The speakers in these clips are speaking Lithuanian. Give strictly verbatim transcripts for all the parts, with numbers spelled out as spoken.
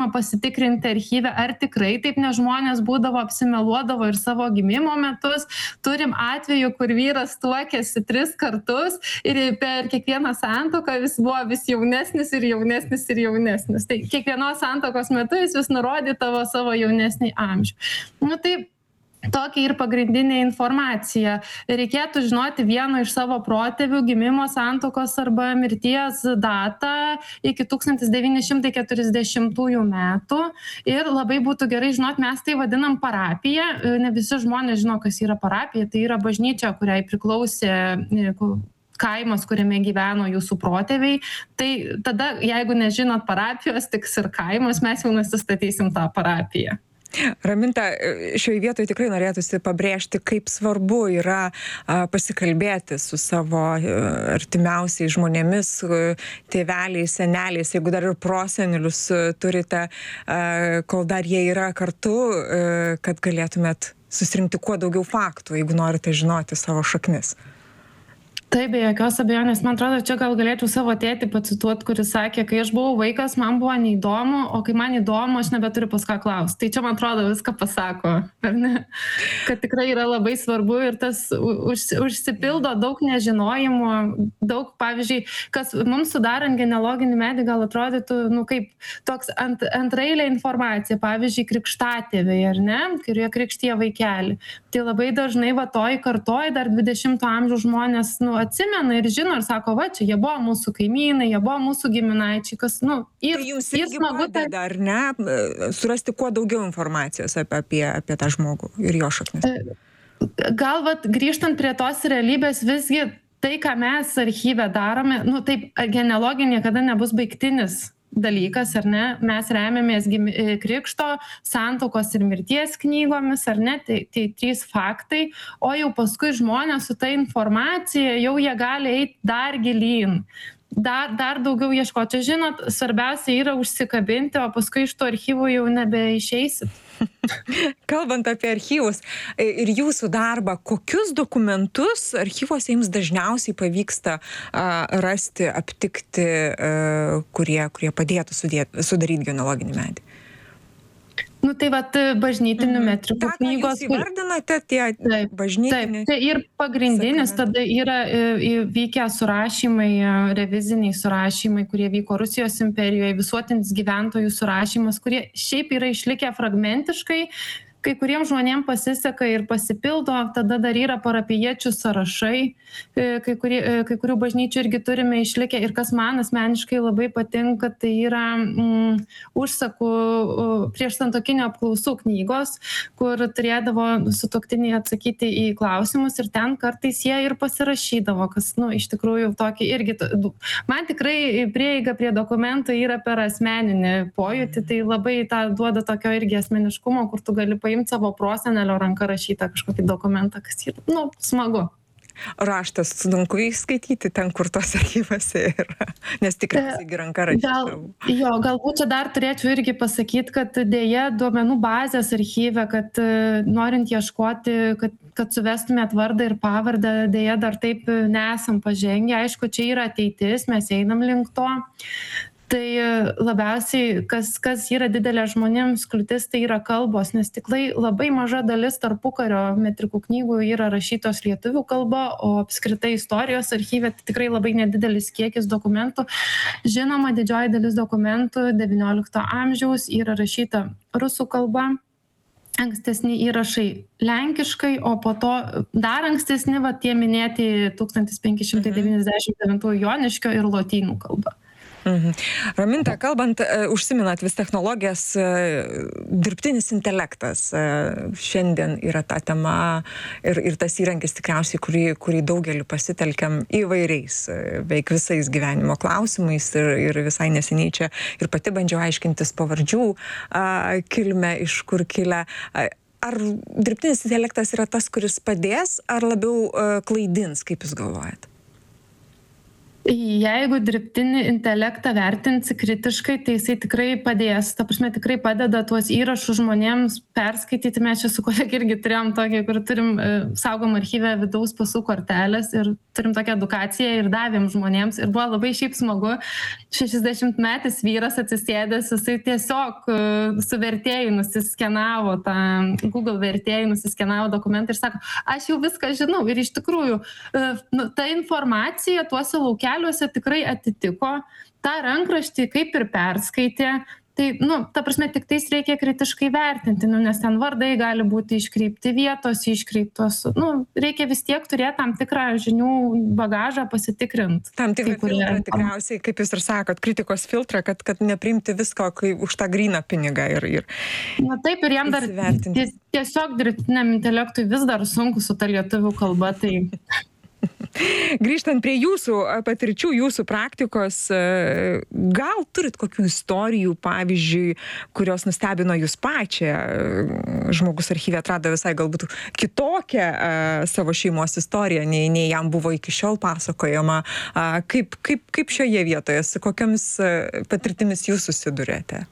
pasitikrinti archyve, ar tikrai taip, nes žmonės būdavo apsimeluodavo ir savo gimimo metus. Turim atvejų, kur vyras tuokėsi tris kartus ir per kiekvieną santuoką vis buvo vis jaunesnis ir jaunesnis ir jaunesnis. Tai kiekvienos santuokos metu jis vis nurodydavo savo jaunesnį amžių. Nu, tai tokia ir pagrindinė informacija. Reikėtų žinoti vieno iš savo protėvių gimimo, santuokos arba mirties datą iki tūkstantis devyni šimtai keturiasdešimtųjų metų. Ir labai būtų gerai žinot, mes tai vadinam parapija. Ne visi žmonės žino, kas yra parapija. Tai yra bažnyčia, kuriai priklausė kaimas, kuriame gyveno jūsų protėviai. Tai tada, jeigu nežinot parapijos, tiks ir kaimas, mes jau nusistatysim tą parapiją. Raminta, šioje vietoje tikrai norėtųsi pabrėžti, kaip svarbu yra pasikalbėti su savo artimiausiais žmonėmis, tėveliais, seneliais, jeigu dar ir prosenelius turite, kol dar jie yra kartu, kad galėtumėt susirinkti kuo daugiau faktų, jeigu norite žinoti savo šaknis. Taip, be jokios abejonės. Man atrodo, čia gal galėčiau savo tėtį pacituoti, kuris sakė, kai aš buvau vaikas, man buvo neįdomu, o kai man įdomu, aš nebeturiu pas ką klausti. Tai čia, man atrodo, viską pasako, ar ne? Kad tikrai yra labai svarbu ir tas už, užsipildo daug nežinojimo, daug, pavyzdžiui, kas mums sudarant genealoginį medį gal atrodytų, nu, kaip toks ant, antrailė informacija, pavyzdžiui, krikštatėviai, ar ne, kurie krikštija vaikelį. Tai labai dažnai va toj kartoj dar dvidešimto amžiaus žmonės, nu, atsimena ir žino ir sako, va, čia jie buvo mūsų kaimynai, jie buvo mūsų giminaičiai, kas, nu, ir, tai jums ir irgi smagu padeda, ar ne, surasti kuo daugiau informacijos apie, apie, apie tą žmogų ir jo šaknis. Gal, vat, grįžtant prie tos realybės, visgi tai, ką mes archyve darome, nu, taip, genealogija niekada nebus baigtinis dalykas, ar ne? Mes remiamės krikšto, santuokos ir mirties knygomis, ar ne? Tai, tai trys faktai, o jau paskui žmonės su ta informacija jau jie gali eiti dar gilyn. Dar, dar daugiau ieškoti. Čia, žinot, svarbiausia yra užsikabinti, o paskui iš tų archyvų jau nebeišeisit. Kalbant apie archyvus ir jūsų darbą, kokius dokumentus archyvuose jums dažniausiai pavyksta a, rasti, aptikti, a, kurie, kurie padėtų sudėti, sudaryti genealoginį medį? Nu tai vat bažnytinių Mhm. metrikų Ta, ką knygos. jūs įvardinote, tie Taip, bažnytiniai. Taip, tai ir pagrindinis sakramentai. tada yra e, vykę surašymai, e, reviziniai surašymai, kurie vyko Rusijos imperijoje, visuotinis gyventojų surašymas, kurie šiaip yra išlikę fragmentiškai. Kai kuriems žmonėms pasiseka ir pasipildo, tada dar yra parapijiečių sąrašai, e, kai, kurie, e, kai kurių bažnyčių irgi turime išlikę. Ir kas man asmeniškai labai patinka, tai yra mm, užsakų uh, prieš santuokinio apklausų knygos, kur turėdavo sutuoktiniai atsakyti į klausimus ir ten kartais jie ir pasirašydavo, kas, nu, iš tikrųjų tokį irgi, man tikrai prieiga prie dokumentų yra per asmeninį pojūtį, tai labai tą duoda tokio irgi asmeniškumo, kur tu gali paimti savo prosenelio ranką rašytą kažkokį dokumentą, kas yra, nu, smagu. Raštas sunku įskaityti ten, kur tos archyvose yra, nes tikriausiai ranka rašyta. Gal, jo, galbūt čia dar turėčiau irgi pasakyti, kad dėja duomenų bazės archyve, kad norint ieškoti, kad, kad suvestumėt vardą ir pavardę, dėja dar taip nesam pažengę. Aišku, čia yra ateitis, mes einam link to. Tai labiausiai, kas, kas yra didelė žmonėms kliūtis, tai yra kalbos, nes tikrai labai maža dalis tarpukario metrikų knygų yra rašytos lietuvių kalba, o apskritai istorijos archyve tai tikrai labai nedidelis kiekis dokumentų. Žinoma, didžioji dalis dokumentų devyniolikto amžiaus yra rašyta rusų kalba. Ankstesni įrašai lenkiškai, o po to dar ankstesni, va, tie minėti tūkstantis penki šimtai devyniasdešimt devintųjų joniškio ir lotynų kalba. Mhm. Raminta, kalbant, užsiminat vis technologijas, dirbtinis intelektas šiandien yra ta tema ir, ir tas įrankis tikriausiai, kurį, kurį daugelį pasitelkiam įvairiais, veik visais gyvenimo klausimais ir, ir visai neseniai čia ir pati bandžiau aiškintis pavardžių a, kilmę, iš kur kilę. Ar dirbtinis intelektas yra tas, kuris padės, ar labiau a, klaidins, kaip jūs galvojate? Jeigu dirbtinį intelektą vertinsi kritiškai, tai jisai tikrai padės, ta prasme tikrai padeda tuos įrašus žmonėms perskaityti. Mes čia su kolega irgi turėjom tokį, kur turim saugom archyve vidaus pasų kortelės ir turim tokią edukaciją ir davėm žmonėms. Ir buvo labai šiaip smagu, šešiasdešimtmetis vyras atsisėdęs, jisai tiesiog su vertėju nusiskenavo, tą Google vertėju nusiskenavo dokumentą ir sako, aš jau viską žinau. Ir iš tikrųjų, nu, ta informacija tuose laukia keliuose tikrai atitiko, tą rankraštį kaip ir perskaitė, tai, nu, ta prasme, tik tais reikia kritiškai vertinti, nu, nes ten vardai gali būti iškreipti, vietos iškreiptos, nu, reikia vis tiek turėti tam tikrą žinių bagažą pasitikrinti. Tam tikrą filtrą tikriausiai, kaip jūs ir sakot, kritikos filtrą, kad, kad neprimti visko kai už tą gryną pinigą ir, ir Na taip, ir jam dar ties, tiesiog dirbtiniam intelektui vis dar sunku su ta lietuvių kalba, tai... Grįžtant prie jūsų patirčių, jūsų praktikos, gal turit kokių istorijų, pavyzdžiui, kurios nustebino jūs pačią? Žmogus archyve atrado visai galbūt kitokią savo šeimos istoriją, nei, nei jam buvo iki šiol pasakojama. Kaip, kaip, kaip šioje vietoje, su kokiamis patirtimis jūs susidurėte?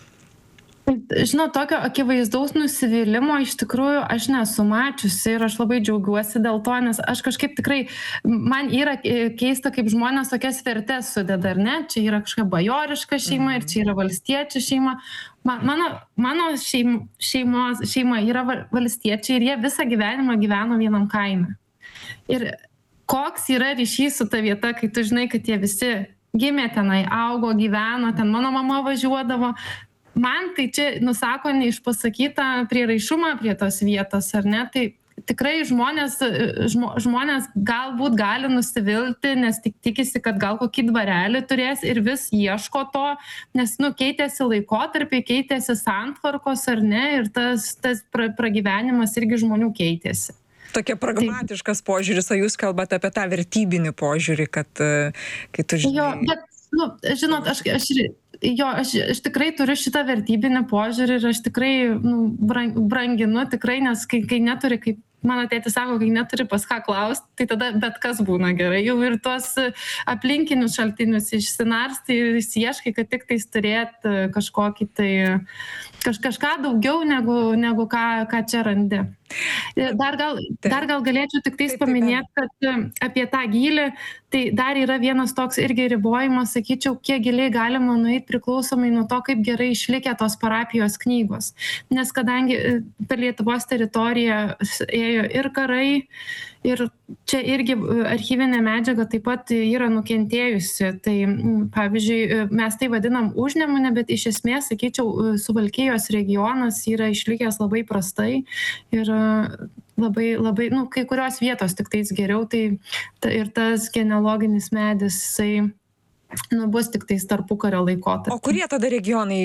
Žinau, tokio akivaizdaus nusivylimo iš tikrųjų aš nesu mačiusi ir aš labai džiaugiuosi dėl to, nes aš kažkaip tikrai, man yra keista, kaip žmonės tokias vertes sudeda, ar ne? Čia yra kažkokia bajoriška šeima ir čia yra valstiečių šeima. Mano, mano šeim, šeimos, šeima yra valstiečiai ir jie visą gyvenimą gyveno vienam kaime. Ir koks yra ryšys su ta vieta, kai tu žinai, kad jie visi gimė tenai, augo, gyveno, ten mano mama važiuodavo. Man tai čia nusako neišpasakytą prieraišumą prie tos vietos, ar ne? Tai tikrai žmonės, žmo, žmonės galbūt gali nusivilti, nes tik tikisi, kad gal kokį dvarelį turės ir vis ieško to, nes, nu, keitėsi laikotarpiai, keitėsi santvarkos, ar ne? Ir tas, tas pra, pragyvenimas irgi žmonių keitėsi. Tokia pragmatiškas Taip. Požiūris, o jūs kalbate apie tą vertybinį požiūrį, kad kai tu žinai... Jo, bet, nu, žinot, aš... aš Jo, aš, aš tikrai turiu šitą vertybinį požiūrį ir aš tikrai nu, branginu, tikrai, nes kai, kai neturi, kaip mano tėtis sako, kai neturi pas ką klausti, tai tada bet kas būna gerai. Jau ir tuos aplinkinius šaltinius išsinarsti ir įsieškai, kad tik tais turėt kažkokį tai kaž, kažką daugiau negu, negu ką, ką čia randi. Dar gal, dar gal galėčiau tik tais paminėti, kad apie tą gylį, tai dar yra vienas toks irgi ribojimas, sakyčiau, kiek giliai galima nueiti priklausomai nuo to, kaip gerai išlikę tos parapijos knygos. Nes kadangi per Lietuvos teritoriją ėjo ir karai, ir čia irgi archyvinė medžiaga taip pat yra nukentėjusi. Tai pavyzdžiui, mes tai vadinam Užnemunę, bet iš esmės, sakyčiau, Suvalkijos regionas yra išlikęs labai prastai ir labai, labai, nu, kai kurios vietos tik tais geriau, tai ta, ir tas genealoginis medis, jisai nu, bus tik tais tarpukario laikotarpis. O kurie tada regionai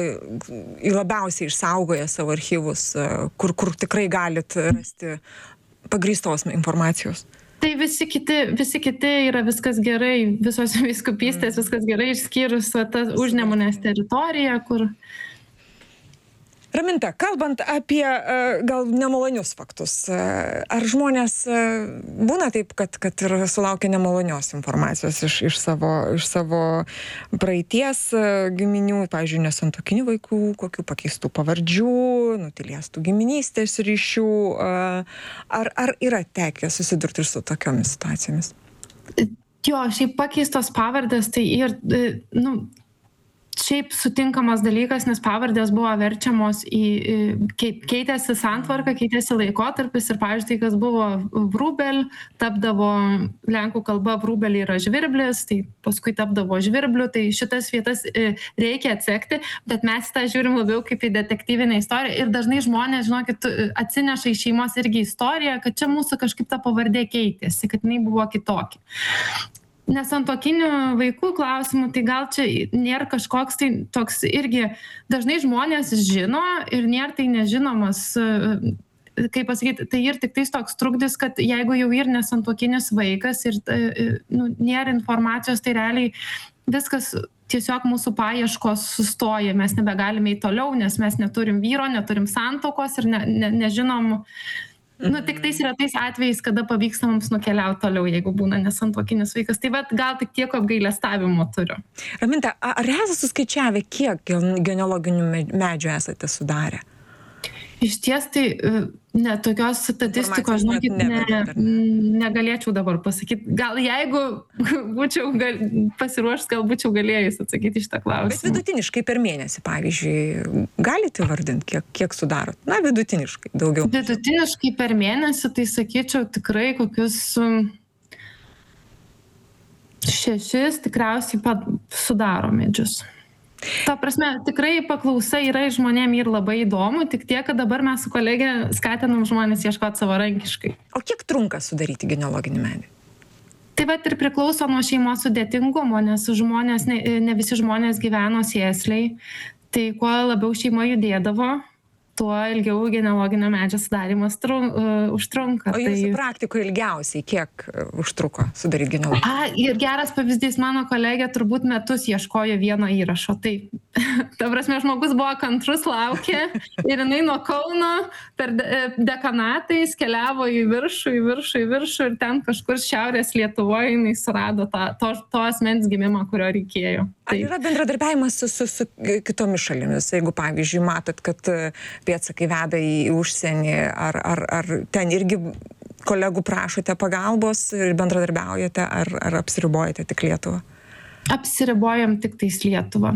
e, labiausiai išsaugoja savo archyvus, e, kur, kur tikrai galit rasti pagrįstos informacijos? Tai visi kiti, visi kiti yra viskas gerai, visos vyskupystės viskas gerai, išskyrus tą Užnemunės teritoriją, kur... Raminta, kalbant apie gal nemalonius faktus, ar žmonės būna taip, kad, kad ir sulaukia nemalonios informacijos iš, iš, savo, iš savo praeities giminių, pavyzdžiui, nesantuokinių vaikų, kokių pakeistų pavardžių, nutiliestų giminystės ryšių, ar, ar yra tekę susidurti ir su tokiomis situacijomis? Jo, šiaip pakeistos pavardės, tai ir, nu, šiaip sutinkamas dalykas, nes pavardės buvo verčiamos į, keitėsi santvarka, keitėsi laikotarpis ir, pavyzdžiui, kas buvo Vrubel, tapdavo lenkų kalba Vrubel yra žvirblis, tai paskui tapdavo žvirbliu, tai šitas vietas reikia atsekti, bet mes tą žiūrim labiau kaip į detektyvinę istoriją ir dažnai žmonės, žinokit, atsineša į šeimos irgi istoriją, kad čia mūsų kažkaip ta pavardė keitėsi, kad jinai buvo kitokia. Nesantuokinių vaikų klausimų, tai gal čia nėra kažkoks tai toks irgi, dažnai žmonės žino ir nėra tai nežinomas, kaip pasakyti, tai ir tik tais toks trukdis, kad jeigu jau ir nesantuokinis vaikas ir nu, nėra informacijos, tai realiai viskas tiesiog mūsų paieškos sustoja, mes nebegalime į toliau, nes mes neturim vyro, neturim santokos ir ne, ne, nežinom, Nu, tik tais retais atvejais, kada pavyksta mums nukeliauti toliau, jeigu būna nesantuokinis vaikas. Tai vat, gal tik tiek apgailestavimo turiu. Raminta, ar esate suskaičiavę, kiek genealoginių medžių esate sudarę? Iš ties tai ne, tokios statistikos, žinokit, ne, negalėčiau dabar pasakyti. Gal jeigu būčiau gal, pasiruošęs, gal būčiau galėjus atsakyti šitą klausimą. Bet vidutiniškai per mėnesį, pavyzdžiui, galite vardinti, kiek, kiek sudarot? Na, vidutiniškai daugiau. Vidutiniškai per mėnesį, tai sakyčiau, tikrai kokius šešis tikriausiai sudaro medžius. Ta prasme, tikrai paklausa yra žmonėm ir labai įdomu, tik tiek, kad dabar mes su kolegė skatinam žmonės ieškoti savarankiškai. O kiek trunka sudaryti genealoginį medį? Tai vat ir priklauso nuo šeimos sudėtingumo, nes žmonės, ne, ne visi žmonės gyveno sėsliai, tai kuo labiau šeima judėdavo, tuo ilgiau genealoginio medžio sudarimas trum, uh, užtrunka. O jūsų tai... praktikoje ilgiausiai kiek užtruko sudaryti genealoginį? A, ir geras pavyzdys, mano kolegė turbūt metus ieškojo vieno įrašo. Tai, ta prasme, žmogus buvo kantrus, laukė ir jinai nuo Kauno per de, dekanatais keliavo į viršų, į viršų, į viršų ir ten kažkur šiaurės Lietuvoje jinai surado tą, to, to asmens gimimą, kurio reikėjo. Ar yra bendradarbiavimas su, su, su kitomis šalimis? Jeigu, pavyzdžiui, matot, kad pėdsakai veda į užsienį, ar, ar, ar ten irgi kolegų prašote pagalbos ir bendradarbiaujate, ar, ar apsiribojate tik Lietuvą? Apsiribojam tik tais Lietuvą.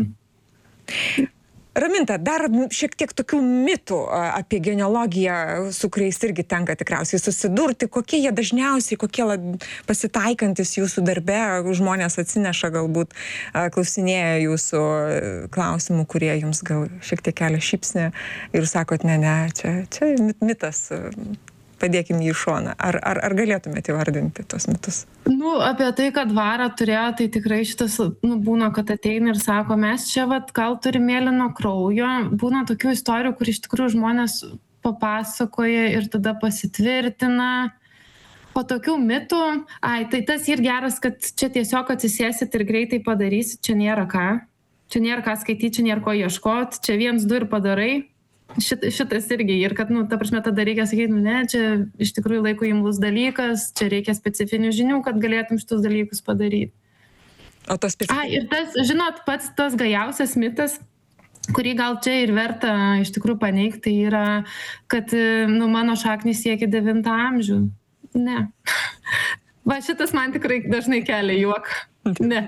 Raminta, dar šiek tiek tokių mitų apie genealogiją, su kuriais irgi tenka tikriausiai susidurti. Kokie jie dažniausiai, kokie pasitaikantis jūsų darbe, žmonės atsineša galbūt, klausinėja jūsų klausimų, kurie jums gal šiek tiek kelia šypsnį ir sakot, ne, ne, čia, čia mitas, padėkim jį į šoną. Ar, ar, ar galėtumėte įvardinti tos mitus? Nu, apie tai, kad dvarą turėjo, tai tikrai šitas, nu, būna, kad ateina ir sako, mes čia, vat, gal turi mėlyno kraujo. Būna tokių istorijų, kur iš tikrųjų žmonės papasakoja ir tada pasitvirtina. Po tokių mitų, ai, tai tas ir geras, kad čia tiesiog atsisėsit ir greitai padarysit, čia nėra ką. Čia nėra ką skaityti, čia nėra ko ieškoti, čia viens, du ir padarai. Šit, šitas irgi, ir kad, nu, ta prasme, tada reikia sakyti, nu, ne, čia iš tikrųjų laiko imlus dalykas, čia reikia specifinių žinių, kad galėtum šitus dalykus padaryti. O tas specifinis... A, ir tas, žinot, pats tas gajausias mitas, kurį gal čia ir verta iš tikrųjų paneigti, tai yra, kad, nu, mano šaknys siekia devintą amžių. Ne. Va, šitas man tikrai dažnai kelia juoką. Ne.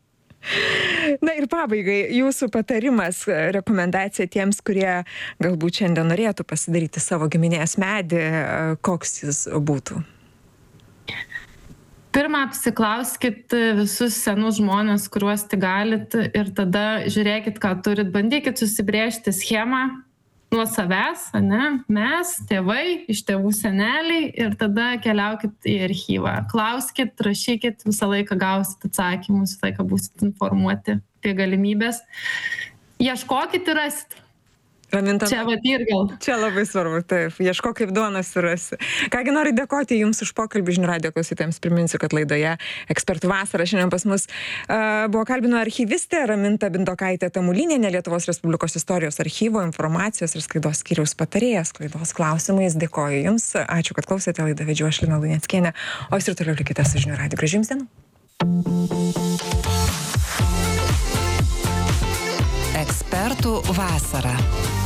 Na ir pabaigai, jūsų patarimas, rekomendacija tiems, kurie galbūt šiandien norėtų pasidaryti savo giminės medį, koks jis būtų? Pirma, apsiklauskit visus senus žmonės, kuriuos tik galit, ir tada žiūrėkit, ką turit, bandykit susibrėžti schemą nuo savęs, ne? Mes, tėvai, iš tėvų seneliai, ir tada keliaukit į archyvą. Klauskit, rašykit, visą laiką gausit atsakymus, visą laiką būsit informuoti apie galimybės. Ieškokit ir rasit. Raminta, čia vat ir gal. Čia labai svarbu, taip. Ieškok kaip duoną surasi. Kągi, noriu dėkoti Jums už pokalbį, žinių radijo klausytojams. Priminsiu, kad laidoje Ekspertų vasara šiandien pas mus uh, buvo kalbino archyvistė Raminta Bindokaitė Tamulynienė, Lietuvos Respublikos istorijos archyvo, informacijos ir sklaidos skyriaus patarėjas sklaidos klausimais. Dėkoju Jums. Ačiū, kad klausėte. Laidą vedžiau aš, Lina Luneckienė. O jūs ir toliau likite su žinių radiju. Gražių jums dienų. Ekspertų vasara.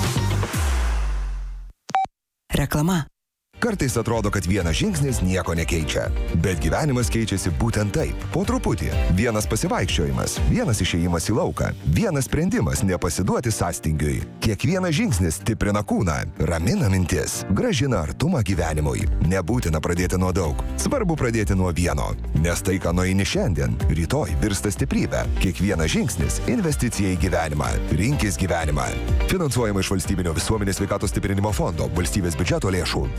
Reklama. Kartais atrodo, kad vienas žingsnis nieko nekeičia, bet gyvenimas keičiasi būtent taip, po truputį. Vienas pasivaikščiojimas, vienas išėjimas į lauką, vienas sprendimas nepasiduoti sąstingiui. Kiekvienas žingsnis stiprina kūną, ramina mintis, gražina artumą gyvenimui. Nebūtina pradėti nuo daug, svarbu pradėti nuo vieno, nes tai, ką nueini šiandien, rytoj virsta stiprybė. Kiekvienas žingsnis – investicija į gyvenimą. Rinkis gyvenimą. Finansuojama iš Valstybinio visuomenės sveikatos stiprinimo fondo, valstybės biudžeto lėšų.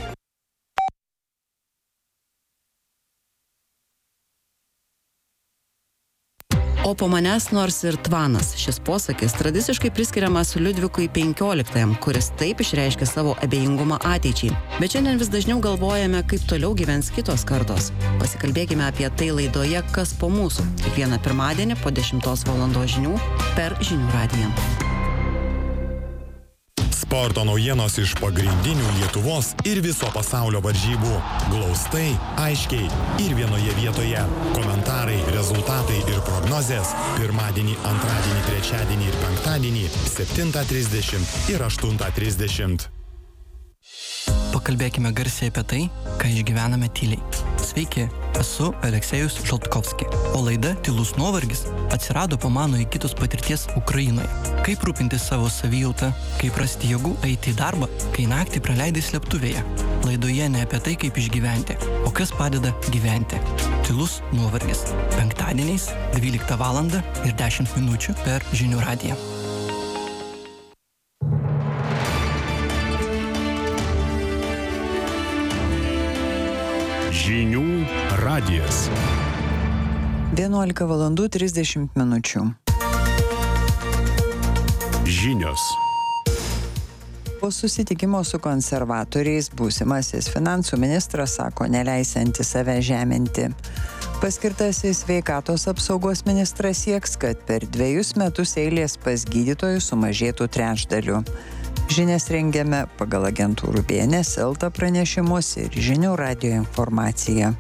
O po manęs nors ir tvanas. Šis posakis tradiciškai priskiriamas Liudvikui penkioliktajam, kuris taip išreiškė savo abejingumą ateičiai. Bet šiandien vis dažniau galvojame, kaip toliau gyvens kitos kartos. Pasikalbėkime apie tai laidoje Kas po mūsų. Kiekvieną pirmadienį po dešimtos valandos žinių per Žinių radiją. Sporto naujienos iš pagrindinių Lietuvos ir viso pasaulio varžybų. Glaustai, aiškiai ir vienoje vietoje. Komentarai, rezultatai ir prognozės. Pirmadienį, antradienį, trečiadienį ir penktadienį septintą trisdešimt ir aštuntą trisdešimt. Pakalbėkime garsiai apie tai, ką išgyvename tyliai. Sveiki, esu Aleksejus Žaltkovski, o laida Tylus nuovargis atsirado po mano įgytos patirties Ukrainoje. Kaip rūpintis savo savijautą, kaip rasti jėgų eiti į darbą, kai naktį praleidai slėptuvėje. Laidoje ne apie tai, kaip išgyventi, o kas padeda gyventi. Tylus nuovargis. Penktadieniais dvyliktą valandą ir dešimt minučių per Žinių radiją. Žinių radijas. vienuolika valandų trisdešimt minučių. Žinios. Po susitikimo su konservatoriais būsimasis finansų ministras sako neleisianti save žeminti. Paskirtasis sveikatos apsaugos ministras sieks, kad per dviejus metus eilės pas gydytojus sumažėtų trečdaliu. Žinias rengiame pagal agentūrų B N S L T pranešimus ir Žinių radijo informaciją.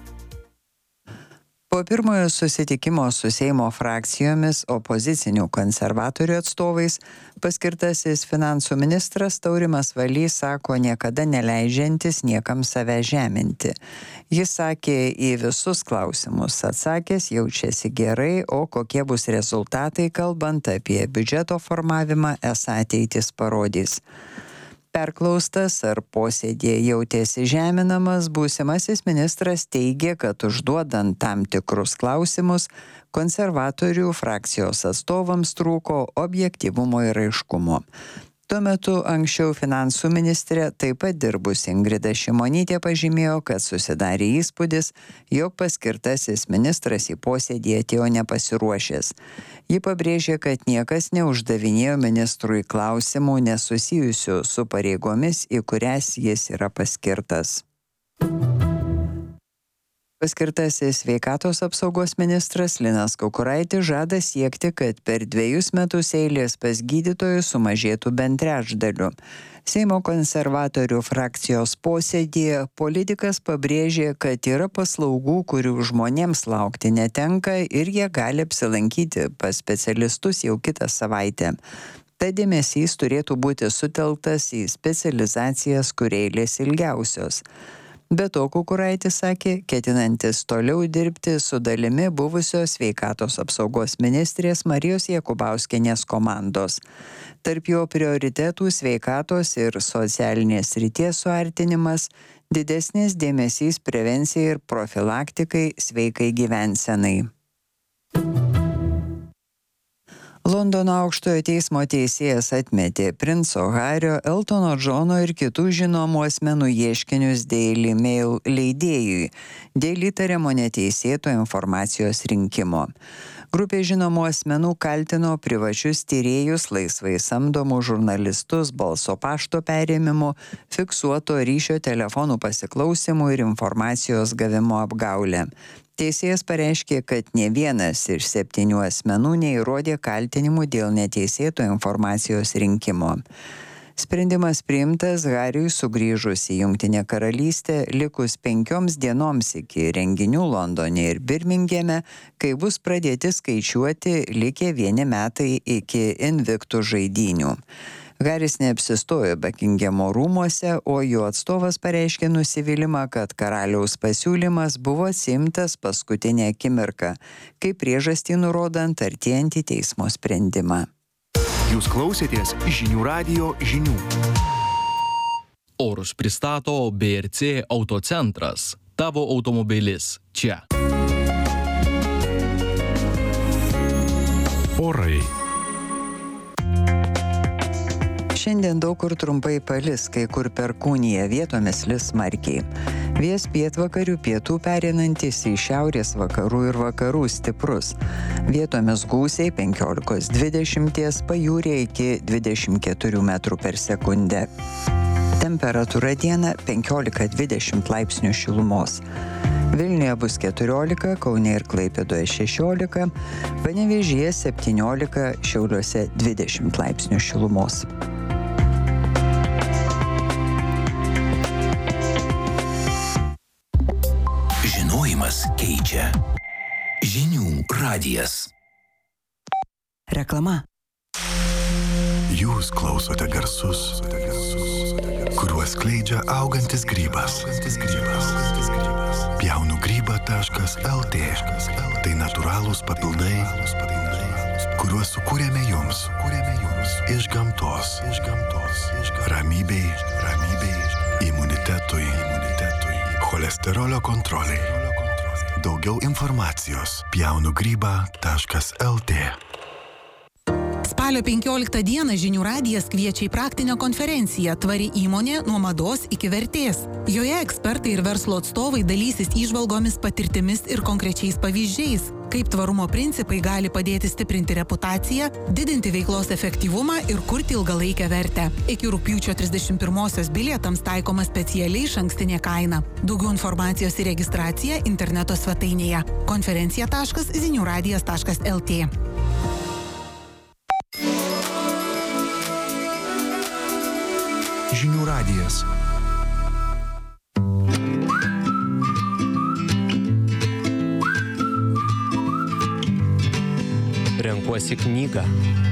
Po pirmojo susitikimo su Seimo frakcijomis opozicinių konservatorių atstovais paskirtasis finansų ministras Taurimas Valys sako niekada neleidžiantis niekam save žeminti. Jis sakė, į visus klausimus atsakęs jaučiasi gerai, o kokie bus rezultatai kalbant apie biudžeto formavimą, esą ateitis parodys. Perklaustas, ar posėdėje jautėsi žeminamas, būsimasis ministras teigė, kad užduodant tam tikrus klausimus, konservatorių frakcijos atstovams trūko objektyvumo ir aiškumo. Tuo metu anksčiau finansų ministrė, taip pat dirbusi Ingrida Šimonytė, pažymėjo, kad susidarė įspūdis, jog paskirtasis ministras į posėdį atėjo nepasiruošęs. Ji pabrėžė, kad niekas neuždavinėjo ministrui klausimų nesusijusių su pareigomis, į kurias jis yra paskirtas. Paskirtasis sveikatos apsaugos ministras Linas Kukuraitis žada siekti, kad per dviejus metus eilės pas gydytojus sumažėtų bent trečdaliu. Seimo konservatorių frakcijos posėdėje politikas pabrėžė, kad yra paslaugų, kurių žmonėms laukti netenka ir jie gali apsilankyti pas specialistus jau kitą savaitę. Ta dėmesys turėtų būti sutelktas į specializacijas, kur eilės ilgiausios. Be to, Kukuraitis sakė, ketinantis toliau dirbti su dalimi buvusios sveikatos apsaugos ministrės Marijos Jakubauskienės komandos. Tarp jo prioritetų sveikatos ir socialinės srities suartinimas, didesnis dėmesys prevencijai ir profilaktikai, sveikai gyvensenai. Londono aukštojo teismo teisėjas atmetė princo Hario, Eltono Džono ir kitų žinomų asmenų ieškinius Daily Mail leidėjui dėl įtariamo neteisėto informacijos rinkimo. Grupė žinomų asmenų kaltino privačius tyrėjus, laisvai samdomų žurnalistus, balso pašto perėmimu, fiksuoto ryšio telefonų pasiklausimų ir informacijos gavimo apgaulę. Teisėjas pareiškė, kad ne vienas iš septynių asmenų neįrodė kaltinimų dėl neteisėto informacijos rinkimo. Sprendimas priimtas Hariui sugrįžus į Jungtinę karalystę likus penkioms dienoms iki renginių Londone ir Birmingeme, kai bus pradėti skaičiuoti likę vieni metai iki Invictus žaidynių. Haris neapsistojo Buckingemo rūmuose, o jo atstovas pareiškė nusivylimą, kad karaliaus pasiūlymas buvo atsiimtas paskutinę akimirką, kaip priežastį nurodant artėjantį teismo sprendimą. Jūs klausėtės Žinių radijo žinių. Orus pristato B R C Autocentras. Tavo automobilis čia. Orai. Šiandien daug kur trumpai palis, kai kur perkūnija, vietomis lis smarkiai. Vėjas pietvakarių pietų pereinantis į šiaurės vakarų ir vakarų stiprus. Vietomis gūsiai penkiolika dvidešimt, pajūryje iki dvidešimt keturių metrų per sekundę. Temperatūra dieną penkiolika dvidešimt laipsnių šilumos. Vilniuje bus keturiolika, Kaune ir Klaipėdoje šešiolika, Panevėžyje septyniolika, Šiauliuose dvidešimt laipsnių šilumos. keičia. Žinių radijas. Reklama. Jūs klausote garsus, kuriuos skleidžia augantis grybas. Pjaunu grybą taškas el tė. Tai natūralūs papildai, kuriuos sukūrėme jums iš gamtos. Ramybei, imunitetui, cholesterolio kontroliai. Daugiau informacijos pjaunu grybą taškas el tė. Spalio penkioliktą dieną Žinių radijas kviečia į praktinę konferenciją Tvari įmonė nuo mados iki vertės. Joje ekspertai ir verslo atstovai dalysis įžvalgomis, patirtimis ir konkrečiais pavyzdžiais, kaip tvarumo principai gali padėti stiprinti reputaciją, didinti veiklos efektyvumą ir kurti ilgalaikę vertę. Iki rugpjūčio trisdešimt pirmosios bilietams taikoma specialiai išankstinė kaina. Daugiau informacijos ir registracija interneto svetainėje konferencija taškas žinių radijas taškas el tė. Žinių radijas. Renkuosi knygą.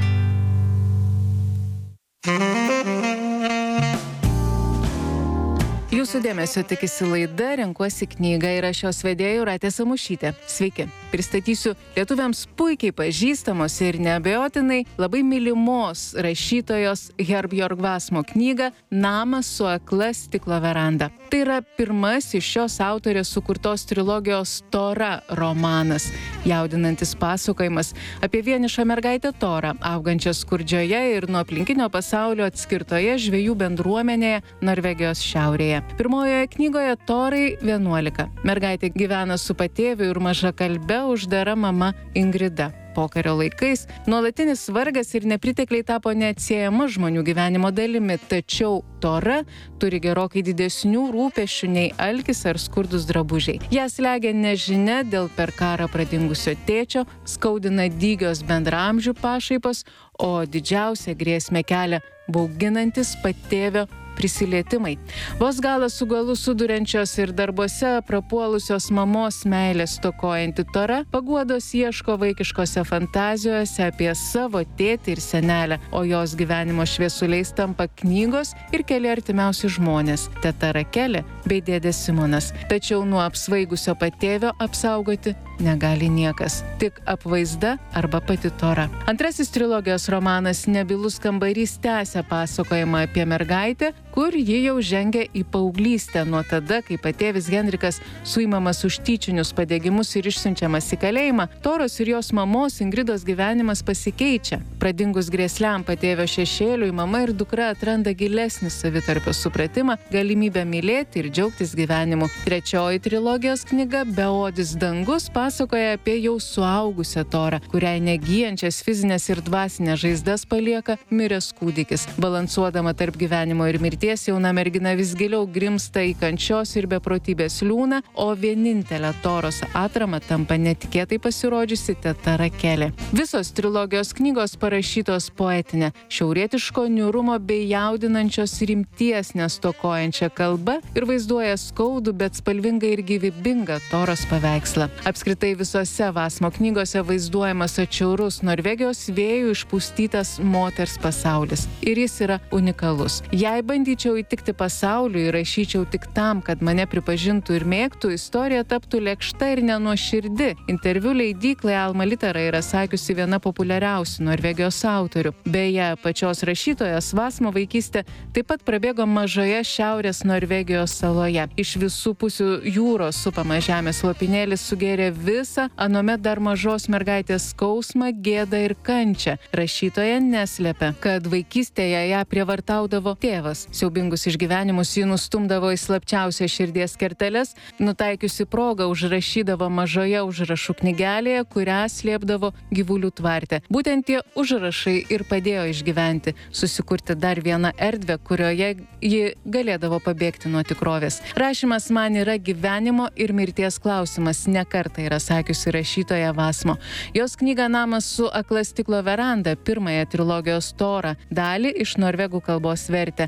Jūsų dėmesio tikisi laida Renkuosi knygą ir aš jos vedėja Jūratė Samušytė. Sveiki. Pristatysiu lietuviams puikiai pažįstamos ir neabejotinai labai mylimos rašytojos Herbjørg Wassmo knygą Namas su akla stiklo veranda. Tai yra pirmasis šios autorės sukurtos trilogijos Tora romanas, jaudinantis pasakojimas apie vienišą mergaitę Torą, augančią skurdžioje ir nuo aplinkinio pasaulio atskirtoje žvejų bendruomenėje Norvegijos šiaurėje. Pirmojoje knygoje Torai vienuolika. Mergaitė gyvena su patėviu ir mažakalbe uždara mama Ingrida. Pokario laikais nuolatinis vargas ir nepritekliai tapo neatsiejama žmonių gyvenimo dalimi, tačiau Tora turi gerokai didesnių rūpesčių nei alkis ar skurdus drabužiai. Ją slegia nežinia dėl per karą pradingusio tėčio, skaudina dygios bendraamžių pašaipos, o didžiausia grėsmė kelia bauginantis patėvio prisilietimai. Vos galas su galu suduriančios ir darbuose prapuolusios mamos meilės stokojanti Tora paguodos ieško vaikiškose fantazijose apie savo tėtį ir senelę, o jos gyvenimo šviesuliais tampa knygos ir keli artimiausi žmonės – teta Rakelė bei dėdė Simonas. Tačiau nuo apsvaigusio patėvio apsaugoti negali niekas, tik apvaizda arba pati Tora. Antrasis trilogijos romanas Nebylus kambarys tęsia pasakojimą apie mergaitę, kur ji jau žengia į paauglystę nuo tada, kai patėvis Henrikas suimamas už tyčinius padegimus ir išsiunčiamas į kalėjimą. Toros ir jos mamos Ingridos gyvenimas pasikeičia. Pradingus grėsliam patėvio šešėliui, mama ir dukra atranda gilesnį savitarpio supratimą, galimybę mylėti ir džiaugtis gyvenimu. Trečioji trilogijos knyga Beodis dangus pasakoja apie jau suaugusią Torą, kuriai negyjančias fizinės ir dvasinės žaizdas palieka miręs kūdikis. Balansuodama tarp gyvenimo ir mirties, jauna mergina vis giliau grimsta į kančios ir beprotybės liūną, o vienintelė Toros atrama tampa netikėtai pasirodžiusi teta Rakelė. Visos trilogijos knygos parašytos poetinė, šiaurietiško niūrumo bei jaudinančios rimties nestokojančia kalba ir vaizduoja skaudų, bet spalvingą ir gyvybingą Toros paveikslą. Apskritai visose Wassmo knygose vaizduojamas atšiaurus Norvegijos vėjų išpustytas moters pasaulis. Ir jis yra unikalus. Jei bandyčiau įtikti pasauliui ir rašyčiau tik tam, kad mane pripažintų ir mėgtų, istorija taptų lėkšta ir nenuoširdi. Interviu leidyklai Alma Litera yra sakiusi viena populiariausių Norvegijos autorių. Beje, pačios rašytojos Wassmo vaikystė taip pat prabėgo mažoje šiaurės Norvegijos saloje. Iš visų pusių jūros supama žemės lopinėlis sugėrė visą anuomet dar mažos mergaitės skausmą, gėdą ir kančią. Rašytoja neslėpia, kad vaikystėje ją prievartaudavo tėvas. Siaubingus išgyvenimus ji nustumdavo į slapčiausią širdies kerteles, nutaikiusi progą užrašydavo mažoje užrašų knygelėje, kurią slėpdavo gyvulių tvarte. Būtent tie užrašai ir padėjo išgyventi, susikurti dar vieną erdvę, kurioje ji galėdavo pabėgti nuo tikrovės. Rašymas man yra gyvenimo ir mirties klausimas, ne kartą yra sakiusi rašytoja Wassmo. Jos knyga Namas su akla stiklo veranda, pirmąją trilogijos Torą dalį iš norvegų kalbos vertė Asta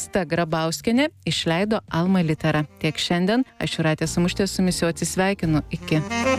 Asta Grabauskienė, išleido Alma Litera. Tiek šiandien, aš Jūratė Samušytė su jumis jau atsisveikinu. Iki.